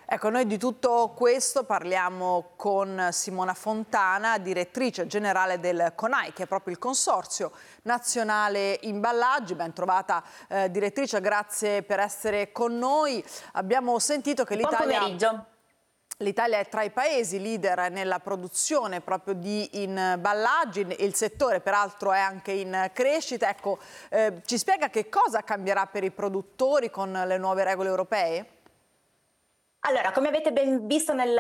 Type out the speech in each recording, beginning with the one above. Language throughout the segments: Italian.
Ecco, noi di tutto questo parliamo con Simona Fontana, direttrice generale del CONAI, che è proprio il Consorzio Nazionale Imballaggi. Ben trovata direttrice, grazie per essere con noi. Abbiamo sentito che Buon pomeriggio. l'Italia è tra i paesi leader nella produzione proprio di imballaggi, il settore peraltro è anche in crescita. Ecco, ci spiega che cosa cambierà per i produttori con le nuove regole europee? Allora, come avete ben visto nel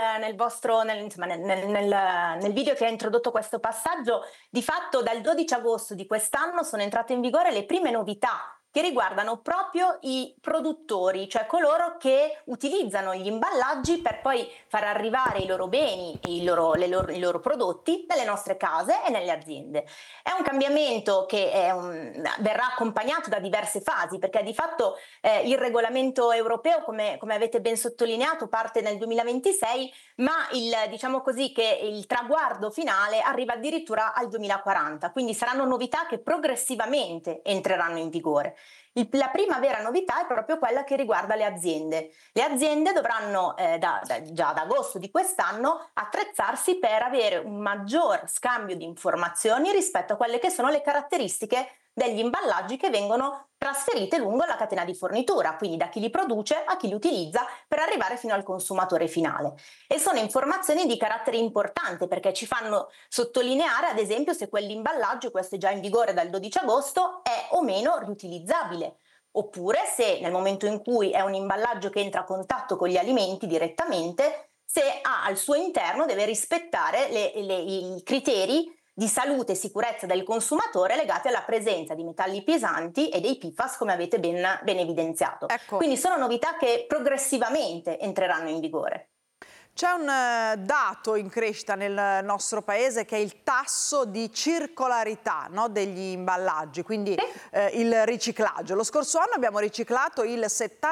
video che ha introdotto questo passaggio, di fatto dal 12 agosto di quest'anno sono entrate in vigore le prime novità che riguardano proprio i produttori, cioè coloro che utilizzano gli imballaggi per poi far arrivare i loro beni e i loro prodotti nelle nostre case e nelle aziende. È un cambiamento che verrà accompagnato da diverse fasi, perché di fatto il regolamento europeo, come avete ben sottolineato, parte nel 2026, ma diciamo così che il traguardo finale arriva addirittura al 2040, quindi saranno novità che progressivamente entreranno in vigore. La prima vera novità è proprio quella che riguarda le aziende. Le aziende dovranno già ad agosto di quest'anno attrezzarsi per avere un maggior scambio di informazioni rispetto a quelle che sono le caratteristiche degli imballaggi che vengono trasferite lungo la catena di fornitura, quindi da chi li produce a chi li utilizza per arrivare fino al consumatore finale. E sono informazioni di carattere importante perché ci fanno sottolineare, ad esempio, se quell'imballaggio, questo è già in vigore dal 12 agosto, è o meno riutilizzabile. Oppure se nel momento in cui è un imballaggio che entra a contatto con gli alimenti direttamente, se al suo interno deve rispettare i criteri di salute e sicurezza del consumatore legati alla presenza di metalli pesanti e dei PFAS, come avete ben evidenziato. Ecco. Quindi sono novità che progressivamente entreranno in vigore. C'è un dato in crescita nel nostro paese che è il tasso di circolarità, no, degli imballaggi, quindi il riciclaggio. Lo scorso anno abbiamo riciclato il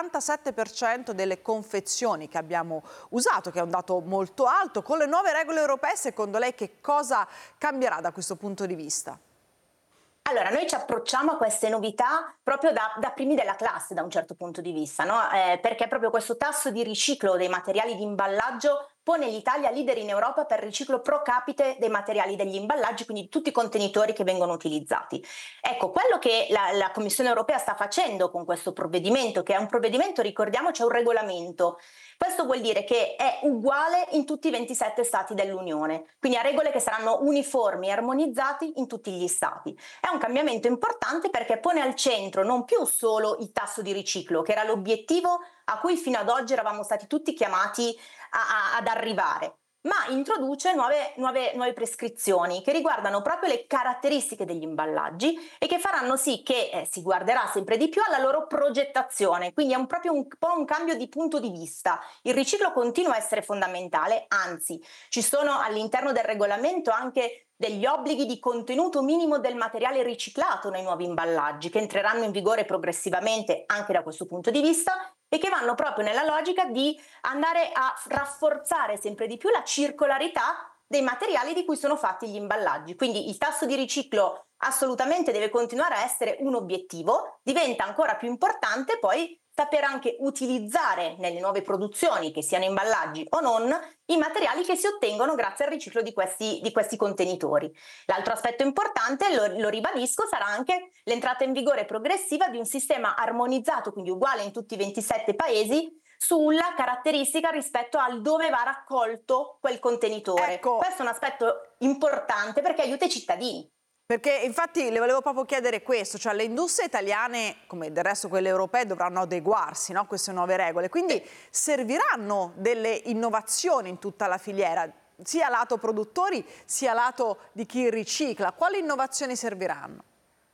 77% delle confezioni che abbiamo usato, che è un dato molto alto. Con le nuove regole europee, secondo lei che cosa cambierà da questo punto di vista? Allora, noi ci approcciamo a queste novità proprio da primi della classe, da un certo punto di vista, no? Perché proprio questo tasso di riciclo dei materiali di imballaggio pone l'Italia leader in Europa per riciclo pro capite dei materiali degli imballaggi, quindi tutti i contenitori che vengono utilizzati. Ecco, quello che la Commissione europea sta facendo con questo provvedimento, che è un provvedimento, ricordiamoci, è un regolamento. Questo vuol dire che è uguale in tutti i 27 stati dell'Unione, quindi ha regole che saranno uniformi e armonizzati in tutti gli stati. È un cambiamento importante perché pone al centro non più solo il tasso di riciclo, che era l'obiettivo a cui fino ad oggi eravamo stati tutti chiamati ad arrivare, ma introduce nuove prescrizioni che riguardano proprio le caratteristiche degli imballaggi e che faranno sì che si guarderà sempre di più alla loro progettazione, quindi è proprio un po' un cambio di punto di vista. Il riciclo continua a essere fondamentale, anzi ci sono all'interno del regolamento anche degli obblighi di contenuto minimo del materiale riciclato nei nuovi imballaggi che entreranno in vigore progressivamente anche da questo punto di vista e che vanno proprio nella logica di andare a rafforzare sempre di più la circolarità dei materiali di cui sono fatti gli imballaggi. Quindi il tasso di riciclo assolutamente deve continuare a essere un obiettivo, diventa ancora più importante poi saper anche utilizzare nelle nuove produzioni, che siano imballaggi o non, i materiali che si ottengono grazie al riciclo di questi contenitori. L'altro aspetto importante, lo ribadisco, sarà anche l'entrata in vigore progressiva di un sistema armonizzato, quindi uguale in tutti i 27 paesi, sulla caratteristica rispetto al dove va raccolto quel contenitore. Ecco. Questo è un aspetto importante perché aiuta i cittadini. Perché infatti le volevo proprio chiedere questo, cioè le industrie italiane, come del resto quelle europee, dovranno adeguarsi, no, a queste nuove regole, quindi serviranno delle innovazioni in tutta la filiera, sia lato produttori sia lato di chi ricicla. Quali innovazioni serviranno?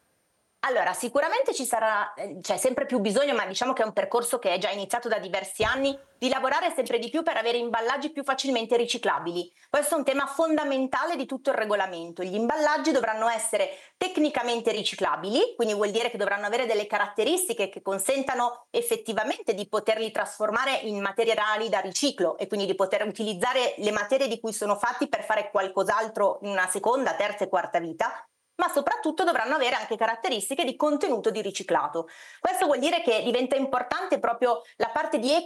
Allora, sicuramente ci sarà, c'è sempre più bisogno, ma diciamo che è un percorso che è già iniziato da diversi anni, di lavorare sempre di più per avere imballaggi più facilmente riciclabili. Questo è un tema fondamentale di tutto il regolamento. Gli imballaggi dovranno essere tecnicamente riciclabili, quindi vuol dire che dovranno avere delle caratteristiche che consentano effettivamente di poterli trasformare in materiali da riciclo e quindi di poter utilizzare le materie di cui sono fatti per fare qualcos'altro in una seconda, terza e quarta vita, ma soprattutto dovranno avere anche caratteristiche di contenuto di riciclato. Questo vuol dire che diventa importante proprio la parte di